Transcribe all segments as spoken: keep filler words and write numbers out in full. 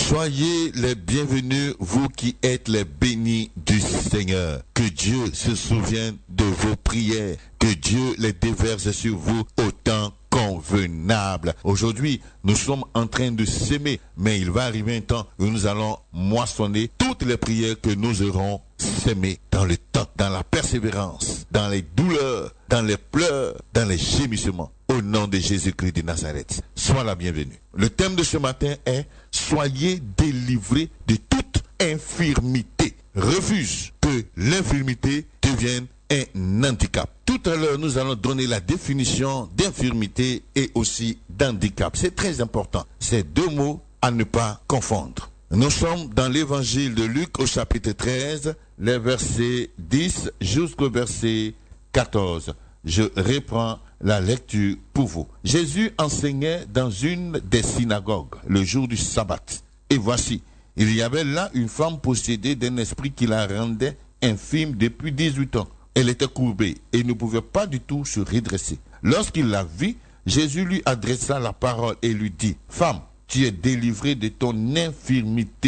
Soyez les bienvenus, vous qui êtes les bénis du Seigneur. Que Dieu se souvienne de vos prières, que Dieu les déverse sur vous au temps convenable. Aujourd'hui, nous sommes en train de s'aimer, mais il va arriver un temps où nous allons moissonner toutes les prières que nous aurons s'aimer dans le temps, dans la persévérance, dans les douleurs, dans les pleurs, dans les gémissements. Au nom de Jésus-Christ de Nazareth, sois la bienvenue. Le thème de ce matin est « Soyez délivrés de toute infirmité ». Refuse que l'infirmité devienne un handicap. Tout à l'heure, nous allons donner la définition d'infirmité et aussi d'handicap. C'est très important. Ces deux mots à ne pas confondre. Nous sommes dans l'évangile de Luc au chapitre treize, les versets dix jusqu'au verset quatorze. Je reprends la lecture pour vous. Jésus enseignait dans une des synagogues le jour du sabbat. Et voici, il y avait là une femme possédée d'un esprit qui la rendait infirme depuis dix-huit ans. Elle était courbée et ne pouvait pas du tout se redresser. Lorsqu'il la vit, Jésus lui adressa la parole et lui dit « Femme, tu es délivrée de ton infirmité. »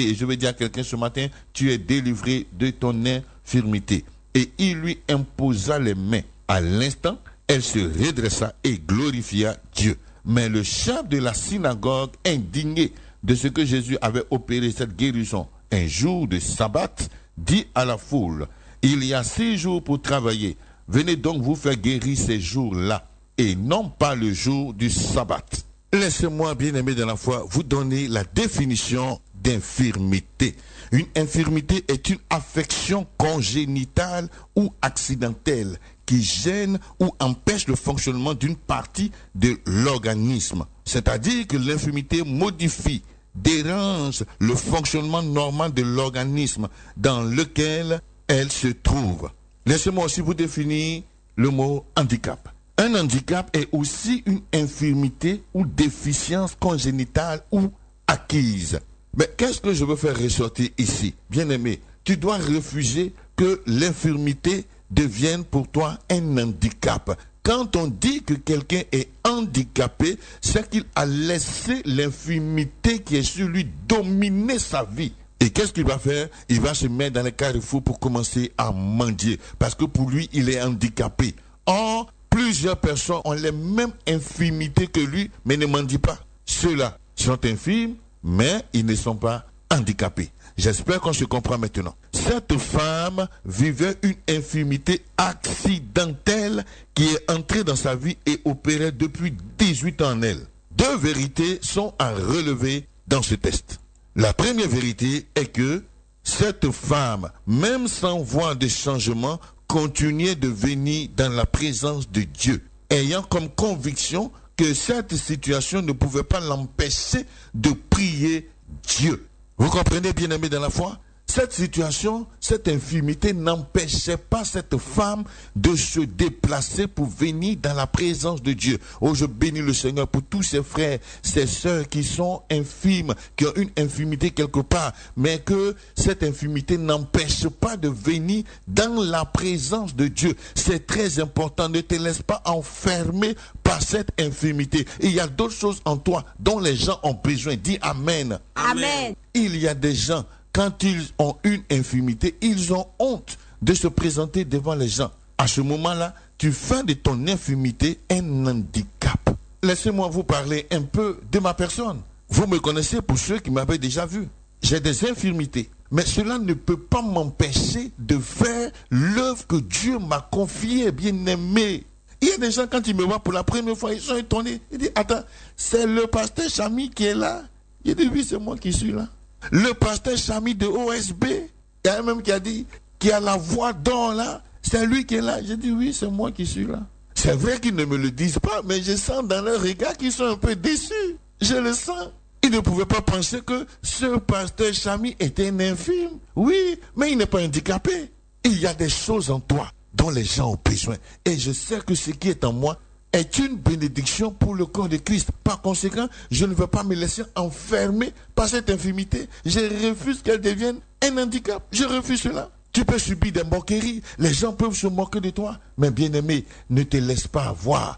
Et je veux dire à quelqu'un ce matin, tu es délivrée de ton infirmité. Et il lui imposa les mains. À l'instant, elle se redressa et glorifia Dieu. Mais le chef de la synagogue, indigné de ce que Jésus avait opéré cette guérison un jour de sabbat, dit à la foule, « Il y a six jours pour travailler. Venez donc vous faire guérir ces jours-là, et non pas le jour du sabbat. » Laissez-moi, bien-aimés dans la foi, vous donner la définition d'infirmité. Une infirmité est une affection congénitale ou accidentelle qui gêne ou empêche le fonctionnement d'une partie de l'organisme. C'est-à-dire que l'infirmité modifie, dérange le fonctionnement normal de l'organisme dans lequel elle se trouve. Laissez-moi aussi vous définir le mot handicap. Un handicap est aussi une infirmité ou déficience congénitale ou acquise. Mais qu'est-ce que je veux faire ressortir ici? Bien-aimé, tu dois refuser que l'infirmité devienne pour toi un handicap. Quand on dit que quelqu'un est handicapé, c'est qu'il a laissé l'infirmité qui est sur lui dominer sa vie. Et qu'est-ce qu'il va faire? Il va se mettre dans les carrefours pour commencer à mendier. Parce que pour lui, il est handicapé. Or, plusieurs personnes ont les mêmes infirmités que lui, mais ne mendient pas. Ceux-là sont infirmes, mais ils ne sont pas handicapés. J'espère qu'on se comprend maintenant. Cette femme vivait une infirmité accidentelle qui est entrée dans sa vie et opérait depuis dix-huit ans en elle. Deux vérités sont à relever dans ce test. La première vérité est que cette femme, même sans voir de changement, continuait de venir dans la présence de Dieu, ayant comme conviction que cette situation ne pouvait pas l'empêcher de prier Dieu. Vous comprenez, bien-aimés dans la foi? Cette situation, cette infirmité n'empêchait pas cette femme de se déplacer pour venir dans la présence de Dieu. Oh, je bénis le Seigneur pour tous ses frères, ses sœurs qui sont infirmes, qui ont une infirmité quelque part, mais que cette infirmité n'empêche pas de venir dans la présence de Dieu. C'est très important, ne te laisse pas enfermer par cette infirmité. Il y a d'autres choses en toi dont les gens ont besoin. Dis Amen. Amen. Il y a des gens, quand ils ont une infirmité, ils ont honte de se présenter devant les gens. À ce moment-là, tu fais de ton infirmité un handicap. Laissez-moi vous parler un peu de ma personne. Vous me connaissez pour ceux qui m'avaient déjà vu. J'ai des infirmités, mais cela ne peut pas m'empêcher de faire l'œuvre que Dieu m'a confiée, bien-aimé. Il y a des gens, quand ils me voient pour la première fois, ils sont étonnés. Ils disent, attends, c'est le pasteur Chami qui est là? Il dit, oui, c'est moi qui suis là. Le pasteur Chami de O S B, il y a un même qui a dit, qui a la voix d'or là, c'est lui qui est là. J'ai dit, oui, c'est moi qui suis là. C'est vrai qu'ils ne me le disent pas, mais je sens dans leur regard qu'ils sont un peu déçus. Je le sens. Ils ne pouvaient pas penser que ce pasteur Chami était un infirme. Oui, mais il n'est pas handicapé. Il y a des choses en toi dont les gens ont besoin. Et je sais que ce qui est en moi est une bénédiction pour le corps de Christ. Par conséquent, je ne veux pas me laisser enfermer par cette infirmité. Je refuse qu'elle devienne un handicap. Je refuse cela. Tu peux subir des moqueries. Les gens peuvent se moquer de toi. Mais bien-aimé, ne te laisse pas avoir